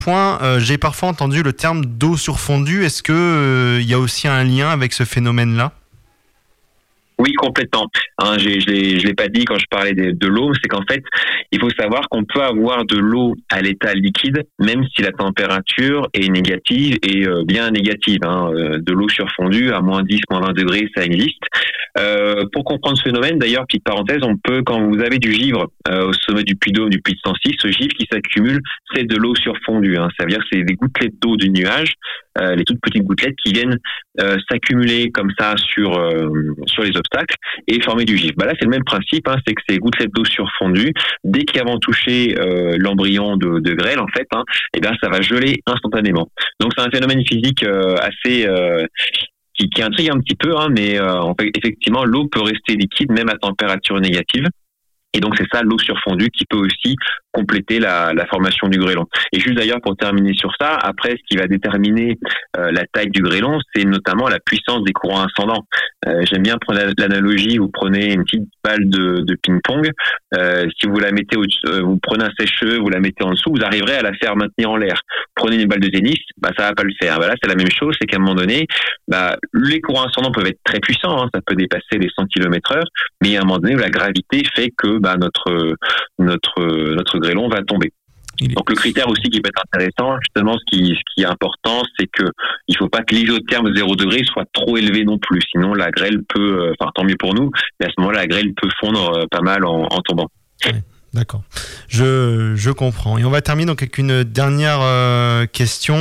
point, j'ai parfois entendu le terme d'eau surfondue. Est-ce que il y a aussi un lien avec ce phénomène-là ? Oui, complètement. Je l'ai pas dit quand je parlais de l'eau, c'est qu'en fait, il faut savoir qu'on peut avoir de l'eau à l'état liquide, même si la température est négative et bien négative. De l'eau surfondue à moins 10, moins 20 degrés, ça existe. Pour comprendre ce phénomène, d'ailleurs, petite parenthèse, on peut, quand vous avez du givre au sommet du Puy-Dôme, du Puy de Sancy, ce givre qui s'accumule, c'est de l'eau surfondue. Ça veut dire que c'est des gouttelettes d'eau du nuage, les toutes petites gouttelettes qui viennent s'accumuler comme ça sur les obstacles et former du givre. Là, c'est le même principe, c'est que ces gouttelettes d'eau surfondue, dès qu'elles vont toucher l'embryon de grêle, en fait, ça va geler instantanément. Donc, c'est un phénomène physique assez qui intrigue un petit peu, mais en fait, effectivement, l'eau peut rester liquide même à température négative. Et donc, c'est ça, l'eau surfondue, qui peut aussi compléter la formation du grêlon. Et juste d'ailleurs, pour terminer sur ça, après, ce qui va déterminer la taille du grêlon, c'est notamment la puissance des courants ascendants. J'aime bien prendre l'analogie, vous prenez une petite balle de ping-pong, si vous la mettez vous prenez un sèche-cheveux, vous la mettez en dessous, vous arriverez à la faire maintenir en l'air. Prenez une balle de tennis, ça va pas le faire. Là, c'est la même chose, c'est qu'à un moment donné, les courants ascendants peuvent être très puissants, ça peut dépasser les 100 km/h, mais à un moment donné, la gravité fait que notre grêlon va tomber. Donc le critère aussi qui peut être intéressant, justement, ce qui est important, c'est que il faut pas que l'isotherme 0 degré soit trop élevé non plus, sinon la grêle peut, tant mieux pour nous, mais à ce moment-là, la grêle peut fondre pas mal en tombant. Ouais. D'accord, je comprends. Et on va terminer donc avec une dernière question.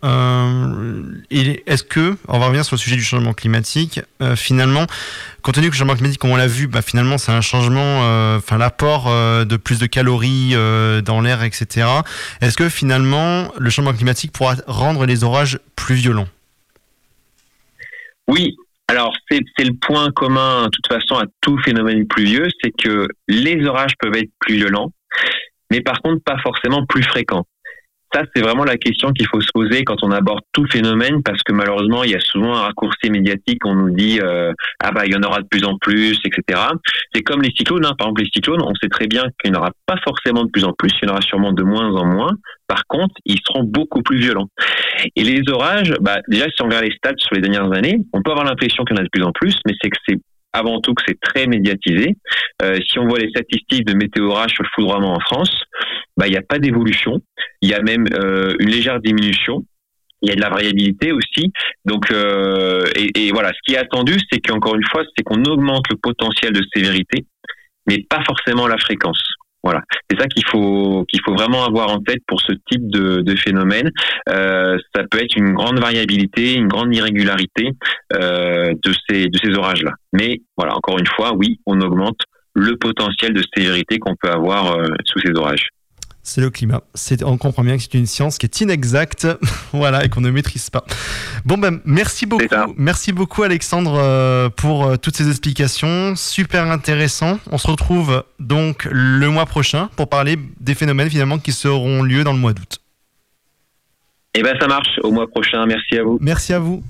Est-ce que, on va revenir sur le sujet du changement climatique, finalement, compte tenu que le changement climatique, comme on l'a vu, finalement c'est un changement, l'apport de plus de calories dans l'air, etc. Est-ce que finalement le changement climatique pourra rendre les orages plus violents ? Oui. Alors, c'est le point commun, de toute façon, à tout phénomène pluvieux, c'est que les orages peuvent être plus violents, mais par contre, pas forcément plus fréquents. Ça, c'est vraiment la question qu'il faut se poser quand on aborde tout phénomène, parce que malheureusement, il y a souvent un raccourci médiatique, on nous dit il y en aura de plus en plus, etc. C'est comme les cyclones, par exemple les cyclones, on sait très bien qu'il n'y en aura pas forcément de plus en plus, il y en aura sûrement de moins en moins. Par contre, ils seront beaucoup plus violents. Et les orages, déjà si on regarde les stats sur les dernières années, on peut avoir l'impression qu'il y en a de plus en plus, mais c'est que c'est avant tout que c'est très médiatisé. Si on voit les statistiques de météo-orage sur le foudroiement en France, il n'y a pas d'évolution. Il y a même une légère diminution. Il y a de la variabilité aussi. Donc, et voilà, ce qui est attendu, c'est qu'encore une fois, c'est qu'on augmente le potentiel de sévérité, mais pas forcément la fréquence. Voilà, c'est ça qu'il faut vraiment avoir en tête pour ce type de phénomène. Ça peut être une grande variabilité, une grande irrégularité de ces orages-là. Mais voilà, encore une fois, oui, on augmente le potentiel de sévérité qu'on peut avoir sous ces orages. C'est le climat. On comprend bien que c'est une science qui est inexacte, voilà, et qu'on ne maîtrise pas. Bon, merci beaucoup. Merci beaucoup, Alexandre, pour toutes ces explications. Super intéressant. On se retrouve donc le mois prochain pour parler des phénomènes finalement qui seront lieu dans le mois d'août. Ça marche. Au mois prochain. Merci à vous. Merci à vous.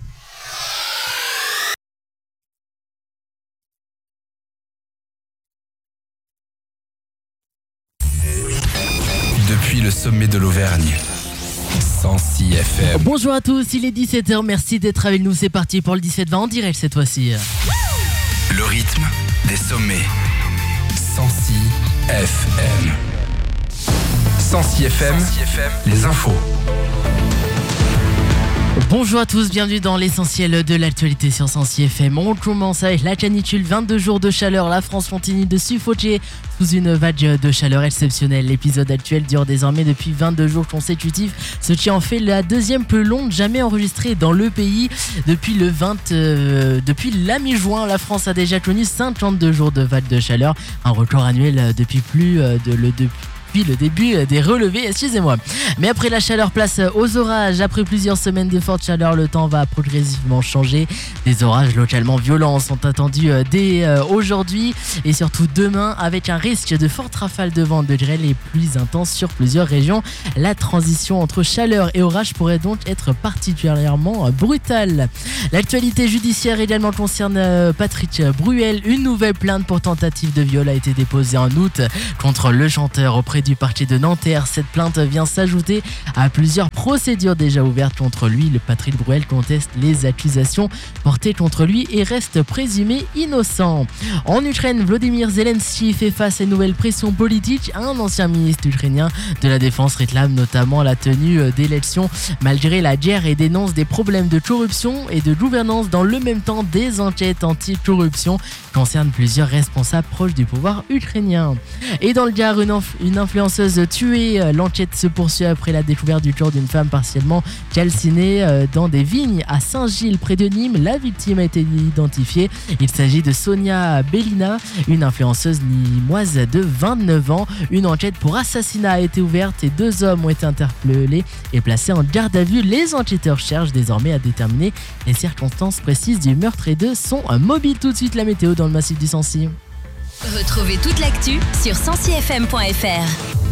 Depuis le sommet de l'Auvergne, Sancy FM. Bonjour à tous, il est 17h, merci d'être avec nous, c'est parti pour le 17-20 en direct cette fois-ci. Le rythme des sommets, Sancy FM. Sancy FM, les infos. Bonjour à tous, bienvenue dans l'essentiel de l'actualité sur Sancy FM. On commence avec la canicule, 22 jours de chaleur, la France continue de suffoquer sous une vague de chaleur exceptionnelle. L'épisode actuel dure désormais depuis 22 jours consécutifs, ce qui en fait la deuxième plus longue jamais enregistrée dans le pays. Depuis la mi-juin, la France a déjà connu 52 jours de vague de chaleur, un record annuel depuis le début des relevés, excusez-moi. Mais après la chaleur, place aux orages. Après plusieurs semaines de forte chaleur, le temps va progressivement changer. Des orages localement violents sont attendus dès aujourd'hui et surtout demain, avec un risque de fortes rafales de vent, de grêle et pluies intenses sur plusieurs régions. La transition entre chaleur et orage pourrait donc être particulièrement brutale. L'actualité judiciaire également concerne Patrick Bruel. Une nouvelle plainte pour tentative de viol a été déposée en août contre le chanteur auprès auprès du parquet de Nanterre. Cette plainte vient s'ajouter à plusieurs procédures déjà ouvertes contre lui. Le Patrick Bruel conteste les accusations portées contre lui et reste présumé innocent. En Ukraine, Volodymyr Zelensky fait face à une nouvelle pression politique. Un ancien ministre ukrainien de la Défense réclame notamment la tenue d'élections malgré la guerre et dénonce des problèmes de corruption et de gouvernance. Dans le même temps, des enquêtes anti-corruption concernent plusieurs responsables proches du pouvoir ukrainien. Et dans le Gard, une influenceuse tuée. L'enquête se poursuit après la découverte du corps d'une femme partiellement calcinée dans des vignes à Saint-Gilles près de Nîmes. La victime a été identifiée. Il s'agit de Sonia Bellina, une influenceuse nîmoise de 29 ans. Une enquête pour assassinat a été ouverte et 2 hommes ont été interpellés et placés en garde à vue. Les enquêteurs cherchent désormais à déterminer les circonstances précises du meurtre et de son mobile. Tout de suite, la météo dans le massif du Sancy. Retrouvez toute l'actu sur sancifm.fr.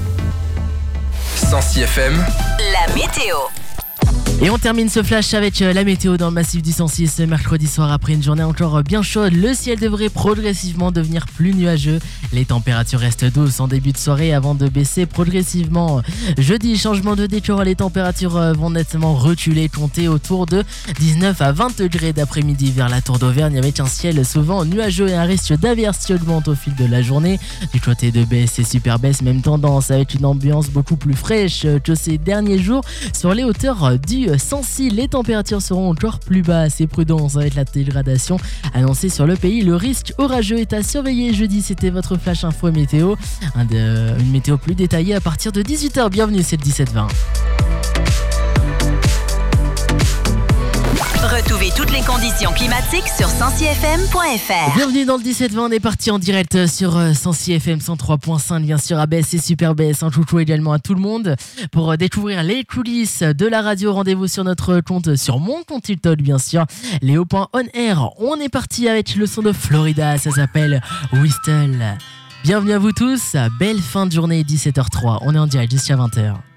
Sancy FM, la météo. Et on termine ce flash avec la météo dans le massif du Sancy ce mercredi soir. Après une journée encore bien chaude, le ciel devrait progressivement devenir plus nuageux. Les températures restent douces en début de soirée avant de baisser progressivement. Jeudi, changement de décor, les températures vont nettement reculer, compter autour de 19 à 20 degrés d'après-midi vers la Tour d'Auvergne avec un ciel souvent nuageux et un risque d'averse qui augmente au fil de la journée. Du côté de Besse et Super Besse, même tendance avec une ambiance beaucoup plus fraîche que ces derniers jours. Sur les hauteurs du Sancy, les températures seront encore plus basses et prudence avec la dégradation annoncée sur le pays. Le risque orageux est à surveiller jeudi. C'était votre flash info météo. Une météo plus détaillée à partir de 18h. Bienvenue, c'est le 17-20. Retrouvez toutes les conditions climatiques sur sancifm.fr. Bienvenue dans le 17-20, on est parti en direct sur Sancy FM 103.5, bien sûr à Besse et Super Besse. Un coucou également à tout le monde. Pour découvrir les coulisses de la radio, rendez-vous sur notre compte, sur mon compte TikTok bien sûr, Léo.on-air. On est parti avec le son de Florida, ça s'appelle Whistle. Bienvenue à vous tous, belle fin de journée, 17h03, on est en direct jusqu'à 20h.